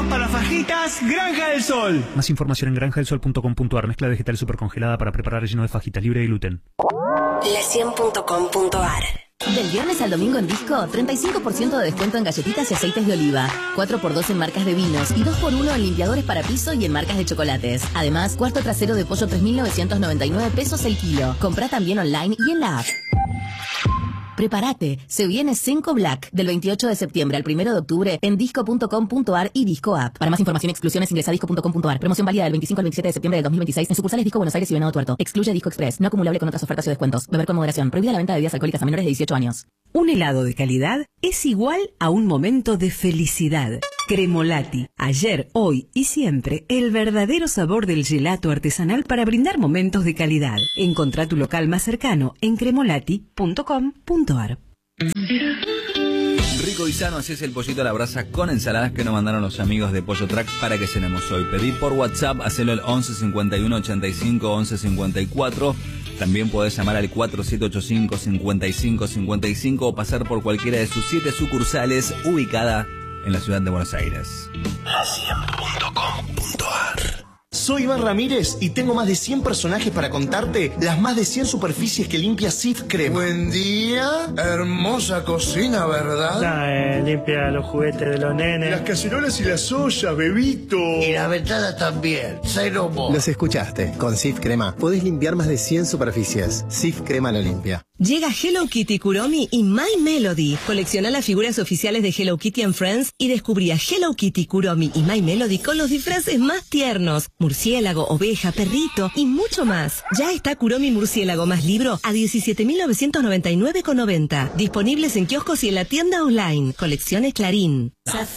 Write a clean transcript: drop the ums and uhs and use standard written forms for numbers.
para fajitas Granja del Sol. Más información en granjadelsol.com.ar. Mezcla vegetal supercongelada para preparar relleno de fajitas libre de gluten. La100.com.ar. Del viernes al domingo en Disco, 35% de descuento en galletitas y aceites de oliva, 4x2 en marcas de vinos y 2x1 en limpiadores para piso y en marcas de chocolates. Además, cuarto trasero de pollo 3.999 pesos el kilo. Comprá también online y en la app. Prepárate, se viene Senco Black del 28 de septiembre al 1 de octubre en disco.com.ar y Disco App. Para más información y exclusiones ingresa a disco.com.ar. Promoción válida del 25 al 27 de septiembre del 2026 en sucursales Disco Buenos Aires y Venado Tuerto. Excluye Disco Express, no acumulable con otras ofertas o descuentos. Beber con moderación. Prohibida la venta de bebidas alcohólicas a menores de 18 años. Un helado de calidad es igual a un momento de felicidad. Cremolati. Ayer, hoy y siempre, el verdadero sabor del gelato artesanal para brindar momentos de calidad. Encontrá tu local más cercano en cremolati.com.ar. Rico y sano, así es el pollito a la brasa con ensaladas que nos mandaron los amigos de Pollo Track para que cenemos hoy. Pedí por WhatsApp, hacelo al 11 51 85 11 54. También podés llamar al 4785 55 55 o pasar por cualquiera de sus 7 sucursales ubicada en la ciudad de Buenos Aires. La100.com.ar. Soy Iván Ramírez y tengo más de 100 personajes para contarte las más de 100 superficies que limpia Sif Crema. Buen día, hermosa cocina, ¿verdad? Limpia los juguetes de los nenes. Las cacerolas y las ollas, bebito. Y la ventana también, cero mo. Los escuchaste, con Sif Crema podés limpiar más de 100 superficies. Sif Crema lo limpia. Llega Hello Kitty, Kuromi y My Melody. Colecciona las figuras oficiales de Hello Kitty and Friends y descubrí a Hello Kitty, Kuromi y My Melody con los disfraces más tiernos. Murciélago, oveja, perrito y mucho más. Ya está Kuromi Murciélago más libro a 17.999,90. Disponibles en kioscos y en la tienda online. Colecciones Clarín.